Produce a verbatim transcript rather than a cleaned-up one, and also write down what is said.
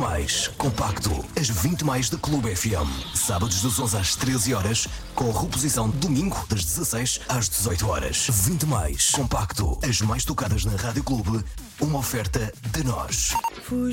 mais compacto. As vinte mais da Clube F M. Sábados das onze às treze horas, com reposição domingo das dezasseis às dezoito horas. vinte mais compacto. As mais tocadas na Rádio Clube. Uma oferta de nós.